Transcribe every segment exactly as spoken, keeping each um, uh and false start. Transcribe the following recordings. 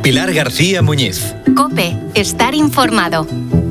Pilar García Muñiz. COPE, estar informado.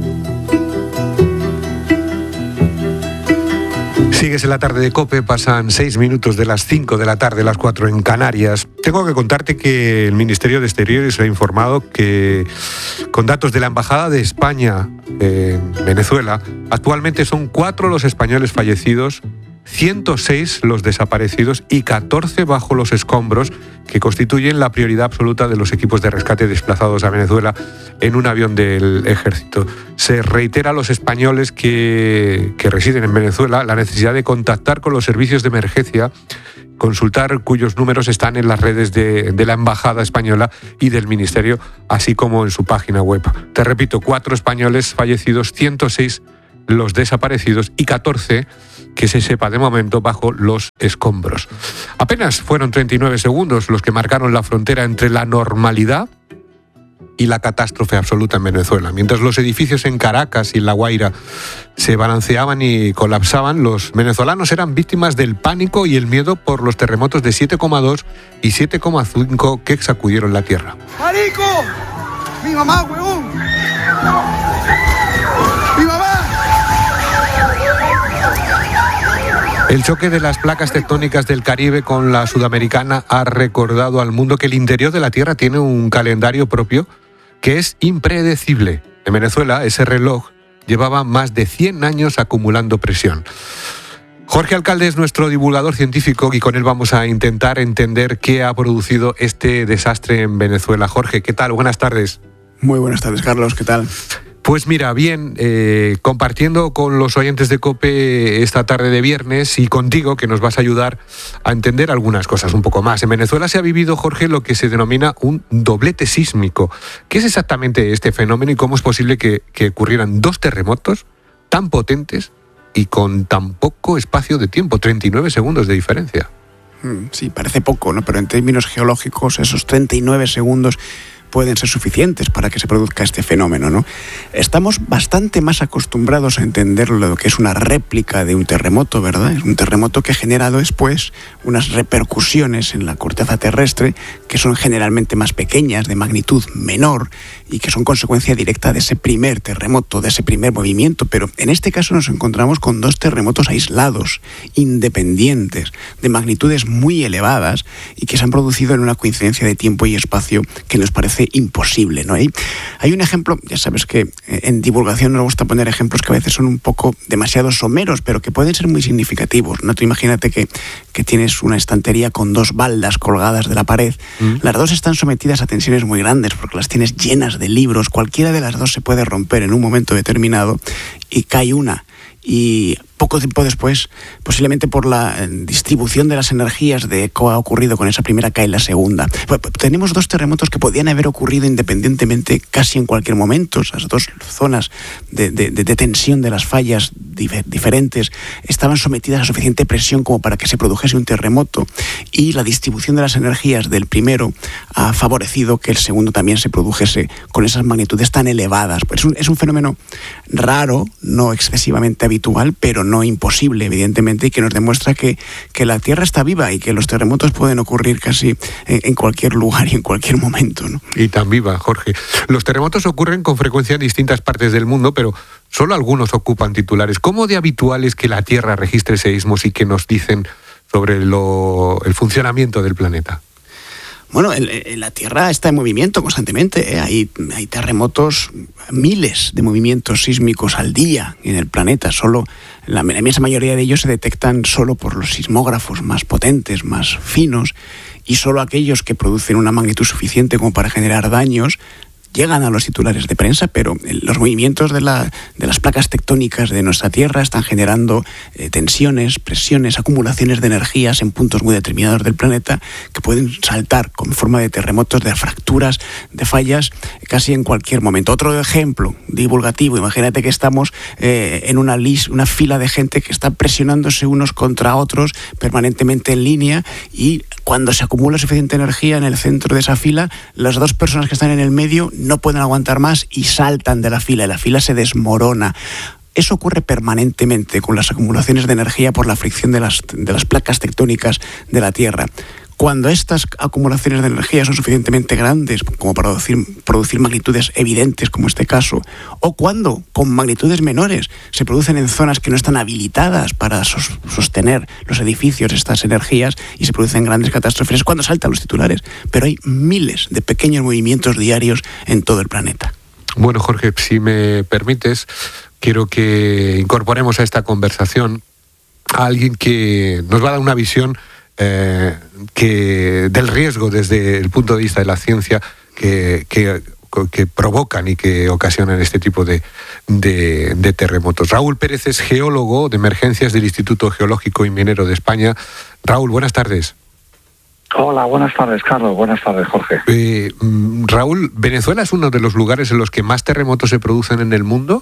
Sigues en la tarde de COPE, pasan seis minutos de las cinco de la tarde, las cuatro en Canarias. Tengo que contarte que el Ministerio de Exteriores ha informado que, con datos de la Embajada de España en Venezuela, actualmente son cuatro los españoles fallecidos, ciento seis los desaparecidos y catorce bajo los escombros, que constituyen la prioridad absoluta de los equipos de rescate desplazados a Venezuela en un avión del ejército. Se reitera a los españoles que, que residen en Venezuela la necesidad de contactar con los servicios de emergencia, consultar cuyos números están en las redes de, de la Embajada Española y del Ministerio, así como en su página web. Te repito, cuatro españoles fallecidos, ciento seis los desaparecidos y catorce, que se sepa de momento, bajo los escombros. Apenas fueron treinta y nueve segundos los que marcaron la frontera entre la normalidad y la catástrofe absoluta en Venezuela. Mientras los edificios en Caracas y en La Guaira se balanceaban y colapsaban, los venezolanos eran víctimas del pánico y el miedo por los terremotos de siete coma dos y siete coma cinco que sacudieron la tierra. ¡Marico! ¡Mi mamá, huevón! ¡Mi mamá! El choque de las placas tectónicas del Caribe con la sudamericana ha recordado al mundo que el interior de la Tierra tiene un calendario propio que es impredecible. En Venezuela, ese reloj llevaba más de cien años acumulando presión. Jorge Alcalde es nuestro divulgador científico y con él vamos a intentar entender qué ha producido este desastre en Venezuela. Jorge, ¿qué tal? Buenas tardes. Muy buenas tardes, Carlos. ¿Qué tal? Pues mira, bien, eh, compartiendo con los oyentes de COPE esta tarde de viernes y contigo, que nos vas a ayudar a entender algunas cosas un poco más. En Venezuela se ha vivido, Jorge, lo que se denomina un doblete sísmico. ¿Qué es exactamente este fenómeno y cómo es posible que, que ocurrieran dos terremotos tan potentes y con tan poco espacio de tiempo, treinta y nueve segundos de diferencia? Sí, parece poco, ¿no? Pero en términos geológicos, esos treinta y nueve segundos pueden ser suficientes para que se produzca este fenómeno, ¿no? Estamos bastante más acostumbrados a entender lo que es una réplica de un terremoto, ¿verdad? Es un terremoto que ha generado después unas repercusiones en la corteza terrestre que son generalmente más pequeñas, de magnitud menor, y que son consecuencia directa de ese primer terremoto, de ese primer movimiento. Pero en este caso nos encontramos con dos terremotos aislados, independientes, de magnitudes muy elevadas y que se han producido en una coincidencia de tiempo y espacio que nos parece imposible, ¿no? Hay, hay un ejemplo, ya sabes que en divulgación nos gusta poner ejemplos que a veces son un poco demasiado someros, pero que pueden ser muy significativos, ¿no? Tú imagínate que, que tienes una estantería con dos baldas colgadas de la pared, mm. las dos están sometidas a tensiones muy grandes porque las tienes llenas de libros, cualquiera de las dos se puede romper en un momento determinado y cae una. Y poco tiempo después, posiblemente por la distribución de las energías de cómo ha ocurrido con esa primera, cae la segunda. Pues tenemos dos terremotos que podían haber ocurrido independientemente casi en cualquier momento. Esas dos zonas de, de, de tensión de las fallas dif- diferentes estaban sometidas a suficiente presión como para que se produjese un terremoto, y la distribución de las energías del primero ha favorecido que el segundo también se produjese con esas magnitudes tan elevadas. Pues es un, es un fenómeno raro, no excesivamente habitual, pero no imposible, evidentemente, y que nos demuestra que, que la Tierra está viva y que los terremotos pueden ocurrir casi en, en cualquier lugar y en cualquier momento, ¿no? Y tan viva, Jorge. Los terremotos ocurren con frecuencia en distintas partes del mundo, pero solo algunos ocupan titulares. ¿Cómo de habitual es que la Tierra registre seísmos y que nos dicen sobre lo, el funcionamiento del planeta? Bueno, el, el, la Tierra está en movimiento constantemente, ¿eh? Hay, hay terremotos, miles de movimientos sísmicos al día en el planeta. Solo la, la inmensa mayoría de ellos se detectan solo por los sismógrafos más potentes, más finos, y solo aquellos que producen una magnitud suficiente como para generar daños llegan a los titulares de prensa, pero los movimientos de, la, de las placas tectónicas de nuestra Tierra están generando eh, tensiones, presiones, acumulaciones de energías en puntos muy determinados del planeta que pueden saltar con forma de terremotos, de fracturas, de fallas, casi en cualquier momento. Otro ejemplo divulgativo, imagínate que estamos eh, en una, lis, una fila de gente que está presionándose unos contra otros permanentemente en línea, y cuando se acumula suficiente energía en el centro de esa fila, las dos personas que están en el medio no pueden aguantar más y saltan de la fila, y la fila se desmorona. Eso ocurre permanentemente con las acumulaciones de energía por la fricción de las, de las placas tectónicas de la Tierra. Cuando estas acumulaciones de energía son suficientemente grandes como para producir, producir magnitudes evidentes, como este caso, o cuando con magnitudes menores se producen en zonas que no están habilitadas para sos, sostener los edificios estas energías y se producen grandes catástrofes, es cuando saltan los titulares. Pero hay miles de pequeños movimientos diarios en todo el planeta. Bueno, Jorge, si me permites, quiero que incorporemos a esta conversación a alguien que nos va a dar una visión Eh, que del riesgo desde el punto de vista de la ciencia que, que, que provocan y que ocasionan este tipo de, de, de terremotos. Raúl Pérez es geólogo de emergencias del Instituto Geológico y Minero de España. Raúl, buenas tardes. Hola, buenas tardes, Carlos. Buenas tardes, Jorge. Eh, Raúl, ¿Venezuela es uno de los lugares en los que más terremotos se producen en el mundo?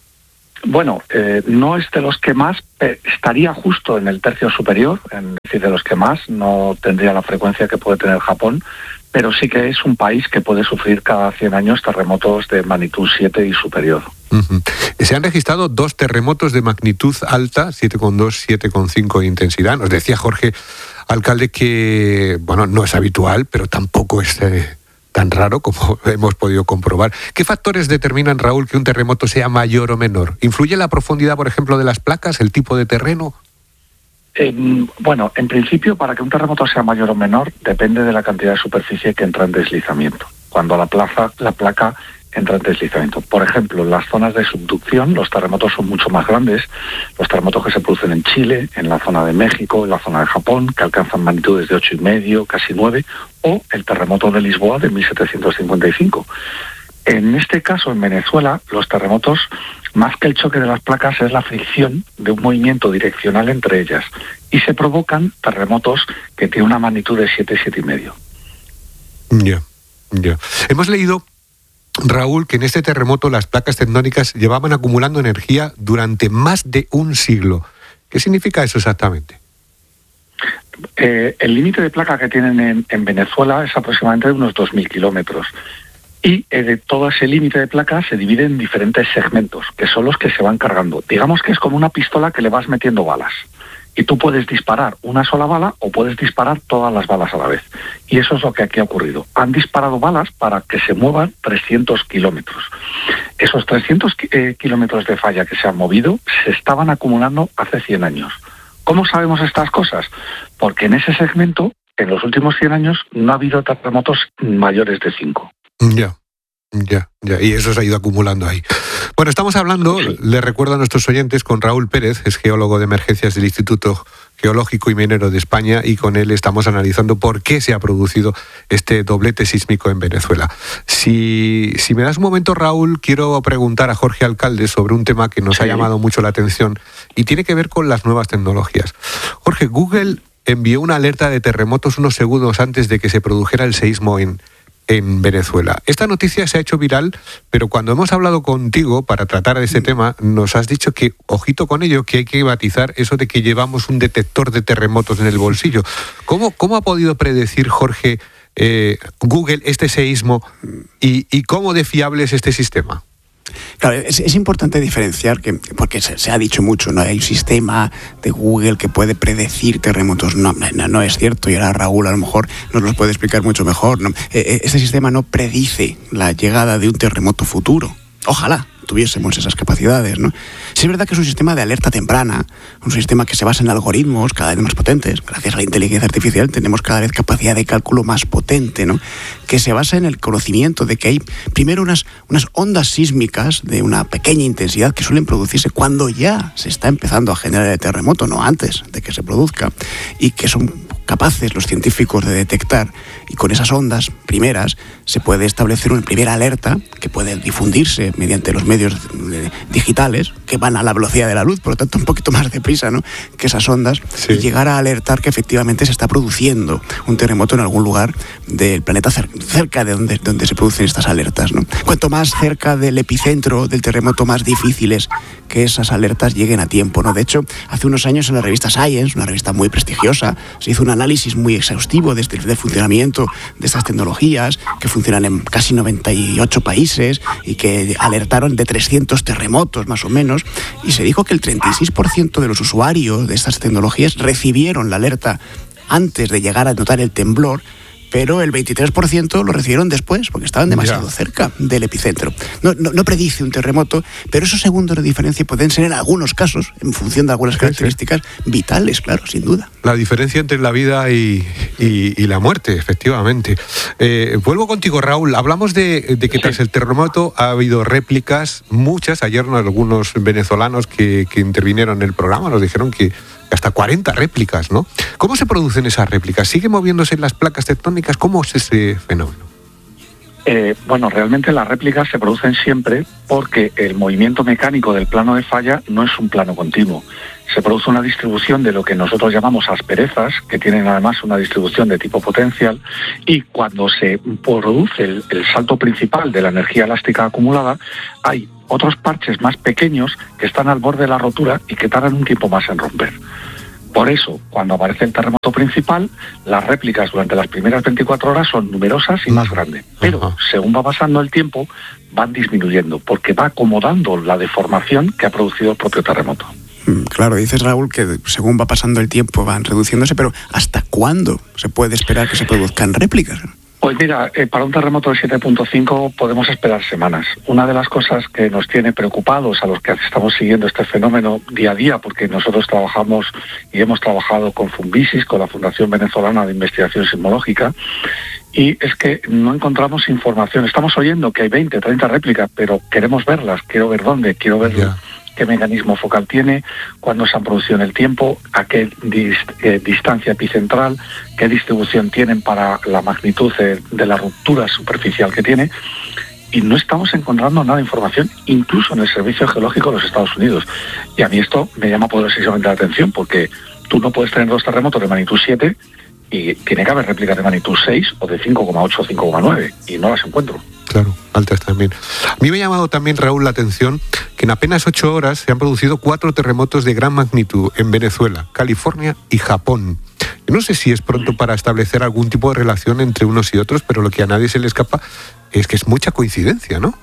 Bueno, eh, no es de los que más, eh, estaría justo en el tercio superior, es decir, de los que más, no tendría la frecuencia que puede tener Japón, pero sí que es un país que puede sufrir cada cien años terremotos de magnitud siete y superior. Uh-huh. Se han registrado dos terremotos de magnitud alta, siete coma dos, siete coma cinco de intensidad. Nos decía Jorge, alcalde, que bueno, no es habitual, pero tampoco es Eh... tan raro como hemos podido comprobar. ¿Qué factores determinan, Raúl, que un terremoto sea mayor o menor? ¿Influye la profundidad, por ejemplo, de las placas, el tipo de terreno? Eh, bueno, en principio, para que un terremoto sea mayor o menor, depende de la cantidad de superficie que entra en deslizamiento. Cuando la plaza, la placa entra en deslizamiento. Por ejemplo, en las zonas de subducción, los terremotos son mucho más grandes. Los terremotos que se producen en Chile, en la zona de México, en la zona de Japón, que alcanzan magnitudes de ocho y medio, casi nueve, o el terremoto de Lisboa de mil setecientos cincuenta y cinco. En este caso, en Venezuela, los terremotos, más que el choque de las placas, es la fricción de un movimiento direccional entre ellas. Y se provocan terremotos que tienen una magnitud de siete, siete y medio. Ya, yeah, ya. Yeah. Hemos leído, Raúl, que en este terremoto las placas tectónicas llevaban acumulando energía durante más de un siglo. ¿Qué significa eso exactamente? Eh, el límite de placa que tienen en, en Venezuela es aproximadamente de unos dos mil kilómetros. Y eh, de todo ese límite de placa se divide en diferentes segmentos, que son los que se van cargando. Digamos que es como una pistola que le vas metiendo balas. Y tú puedes disparar una sola bala o puedes disparar todas las balas a la vez. Y eso es lo que aquí ha ocurrido. Han disparado balas para que se muevan trescientos kilómetros. Esos trescientos eh, kilómetros de falla que se han movido se estaban acumulando hace cien años. ¿Cómo sabemos estas cosas? Porque en ese segmento, en los últimos cien años, no ha habido terremotos mayores de cinco. Ya. Ya, ya, y eso se ha ido acumulando ahí. Bueno, estamos hablando, sí. Le recuerdo a nuestros oyentes, con Raúl Pérez, es geólogo de emergencias del Instituto Geológico y Minero de España, y con él estamos analizando por qué se ha producido este doblete sísmico en Venezuela. Si, si me das un momento, Raúl, quiero preguntar a Jorge Alcalde sobre un tema que nos sí. ha llamado mucho la atención y tiene que ver con las nuevas tecnologías. Jorge, Google envió una alerta de terremotos unos segundos antes de que se produjera el seísmo en en Venezuela. Esta noticia se ha hecho viral, pero cuando hemos hablado contigo para tratar de este tema, nos has dicho que, ojito con ello, que hay que matizar eso de que llevamos un detector de terremotos en el bolsillo. ¿Cómo, cómo ha podido predecir, Jorge, eh, Google este seísmo y, y cómo de fiable es este sistema? Claro, es, es importante diferenciar, que porque se, se ha dicho mucho, ¿no? Hay un sistema de Google que puede predecir terremotos. No, no, no es cierto, y ahora Raúl a lo mejor nos lo puede explicar mucho mejor, ¿no? Este sistema no predice la llegada de un terremoto futuro. Ojalá tuviésemos esas capacidades, ¿no? Sí es verdad que es un sistema de alerta temprana, un sistema que se basa en algoritmos cada vez más potentes. Gracias a la inteligencia artificial tenemos cada vez capacidad de cálculo más potente, ¿no? Que se basa en el conocimiento de que hay primero unas, unas ondas sísmicas de una pequeña intensidad que suelen producirse cuando ya se está empezando a generar el terremoto, no antes de que se produzca, y que son capaces los científicos de detectar, y con esas ondas primeras se puede establecer una primera alerta que puede difundirse mediante los medios digitales que van a la velocidad de la luz, por lo tanto un poquito más deprisa, ¿no?, que esas ondas, sí. Y llegar a alertar que efectivamente se está produciendo un terremoto en algún lugar del planeta cerca de donde, donde se producen estas alertas, ¿no? Cuanto más cerca del epicentro del terremoto, más difícil es que esas alertas lleguen a tiempo, ¿no? De hecho, hace unos años en la revista Science, una revista muy prestigiosa, se hizo un análisis muy exhaustivo desde el funcionamiento de estas tecnologías que funcionan en casi noventa y ocho países y que alertaron de trescientos terremotos más o menos, y se dijo que el treinta y seis por ciento de los usuarios de estas tecnologías recibieron la alerta antes de llegar a notar el temblor, pero el veintitrés por ciento lo recibieron después, porque estaban demasiado ya. cerca del epicentro. No, no, no predice un terremoto, pero esos segundos de diferencia pueden ser en algunos casos, en función de algunas Sí, características sí. vitales, claro, sin duda. La diferencia entre la vida y, y, y la muerte, efectivamente. Eh, vuelvo contigo, Raúl. Hablamos de, de que tras sí. el terremoto ha habido réplicas, muchas. Ayer algunos venezolanos que, que intervinieron en el programa nos dijeron que hasta cuarenta réplicas, ¿no? ¿Cómo se producen esas réplicas? ¿Siguen moviéndose las placas tectónicas? ¿Cómo es ese fenómeno? Eh, bueno, realmente las réplicas se producen siempre porque el movimiento mecánico del plano de falla no es un plano continuo. Se produce una distribución de lo que nosotros llamamos asperezas, que tienen además una distribución de tipo potencial, y cuando se produce el, el salto principal de la energía elástica acumulada, hay otros parches más pequeños que están al borde de la rotura y que tardan un tiempo más en romper. Por eso, cuando aparece el terremoto principal, las réplicas durante las primeras veinticuatro horas son numerosas y más grandes. Pero, uh-huh. según va pasando el tiempo, van disminuyendo, porque va acomodando la deformación que ha producido el propio terremoto. Claro, dices, Raúl, que según va pasando el tiempo van reduciéndose, pero ¿hasta cuándo se puede esperar que se produzcan réplicas? Pues mira, eh, para un terremoto de siete punto cinco podemos esperar semanas. Una de las cosas que nos tiene preocupados a los que estamos siguiendo este fenómeno día a día, porque nosotros trabajamos y hemos trabajado con Funvisis, con la Fundación Venezolana de Investigación Sismológica, y es que no encontramos información. Estamos oyendo que hay veinte, treinta réplicas, pero queremos verlas, quiero ver dónde, quiero ver yeah. qué mecanismo focal tiene, cuándo se han producido en el tiempo, a qué dist- eh, distancia epicentral, qué distribución tienen para la magnitud de, de la ruptura superficial que tiene, y no estamos encontrando nada de información, incluso en el Servicio Geológico de los Estados Unidos. Y a mí esto me llama poderosísimamente la atención, porque tú no puedes tener dos terremotos de magnitud siete y tiene que haber réplicas de magnitud seis o de cinco coma ocho o cinco coma nueve, y no las encuentro. Claro, altas también. A mí me ha llamado también, Raúl, la atención que en apenas ocho horas se han producido cuatro terremotos de gran magnitud en Venezuela, California y Japón. Yo no sé si es pronto para establecer algún tipo de relación entre unos y otros, pero lo que a nadie se le escapa es que es mucha coincidencia, ¿no?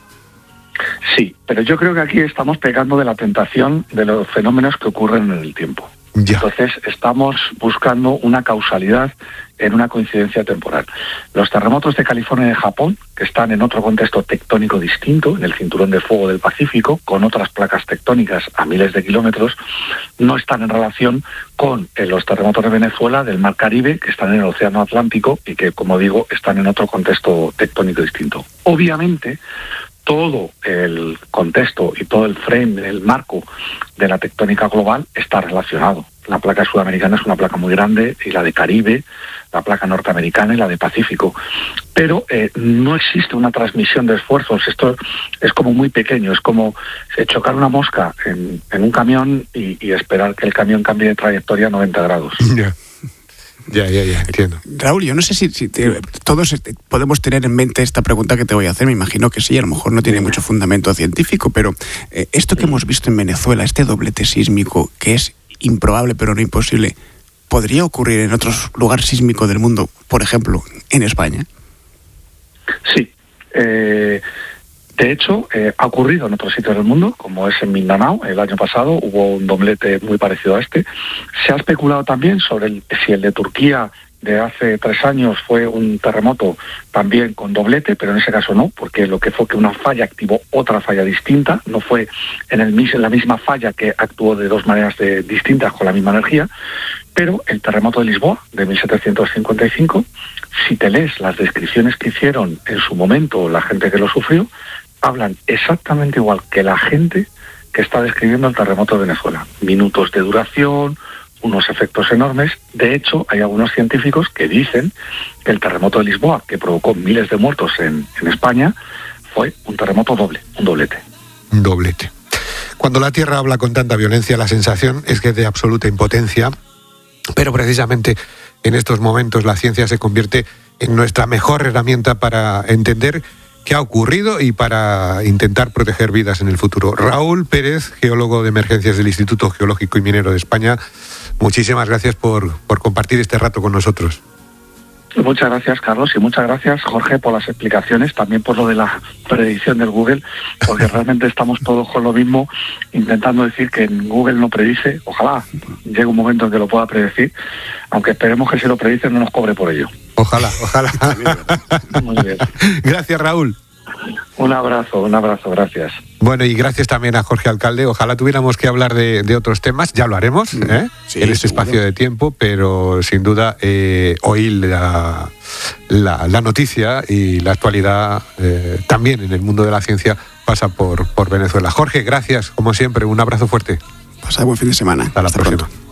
Sí, pero yo creo que aquí estamos pegando de la tentación de los fenómenos que ocurren en el tiempo. Ya. Entonces estamos buscando una causalidad en una coincidencia temporal. Los terremotos de California y de Japón, que están en otro contexto tectónico distinto, en el cinturón de fuego del Pacífico, con otras placas tectónicas a miles de kilómetros, no están en relación con eh, los terremotos de Venezuela, del Mar Caribe, que están en el Océano Atlántico y que, como digo, están en otro contexto tectónico distinto. Obviamente, todo el contexto y todo el frame, el marco de la tectónica global está relacionado. La placa sudamericana es una placa muy grande, y la de Caribe, la placa norteamericana y la de Pacífico. Pero eh, no existe una transmisión de esfuerzos. Esto es como muy pequeño, es como chocar una mosca en, en un camión y, y esperar que el camión cambie de trayectoria a noventa grados. Yeah. Ya, ya, ya, entiendo. Raúl, yo no sé si, si te, todos podemos tener en mente esta pregunta que te voy a hacer, me imagino que sí, a lo mejor no tiene mucho fundamento científico, pero eh, esto que hemos visto en Venezuela, este doblete sísmico, que es improbable pero no imposible, ¿podría ocurrir en otros lugares sísmicos del mundo, por ejemplo, en España? Sí. Eh... De hecho, eh, ha ocurrido en otros sitios del mundo, como es en Mindanao. El año pasado hubo un doblete muy parecido a este. Se ha especulado también sobre el, si el de Turquía de hace tres años fue un terremoto también con doblete, pero en ese caso no, porque lo que fue que una falla activó otra falla distinta, no fue en, el, en la misma falla que actuó de dos maneras de, distintas con la misma energía. Pero el terremoto de Lisboa, de mil setecientos cincuenta y cinco, si te lees las descripciones que hicieron en su momento la gente que lo sufrió, hablan exactamente igual que la gente que está describiendo el terremoto de Venezuela. Minutos de duración, unos efectos enormes. De hecho, hay algunos científicos que dicen que el terremoto de Lisboa, que provocó miles de muertos en, en España, fue un terremoto doble, un doblete. Un doblete. Cuando la Tierra habla con tanta violencia, la sensación es que es de absoluta impotencia, pero precisamente en estos momentos la ciencia se convierte en nuestra mejor herramienta para entender qué ha ocurrido y para intentar proteger vidas en el futuro. Raúl Pérez, geólogo de emergencias del Instituto Geológico y Minero de España, muchísimas gracias por, por compartir este rato con nosotros. Muchas gracias, Carlos, y muchas gracias, Jorge, por las explicaciones, también por lo de la predicción del Google, porque realmente estamos todos con lo mismo, intentando decir que Google no predice. Ojalá llegue un momento en que lo pueda predecir, aunque esperemos que si lo predice no nos cobre por ello. Ojalá, ojalá. Muy bien. Gracias, Raúl. Un abrazo, un abrazo, gracias. Bueno, y gracias también a Jorge Alcalde. Ojalá tuviéramos que hablar de, de otros temas, ya lo haremos, ¿eh? Sí, en este seguro. espacio de tiempo, pero sin duda eh, hoy la, la, la noticia y la actualidad eh, también en el mundo de la ciencia pasa por, por Venezuela. Jorge, gracias, como siempre, un abrazo fuerte. Pasad buen fin de semana. Hasta la Hasta próxima. pronto.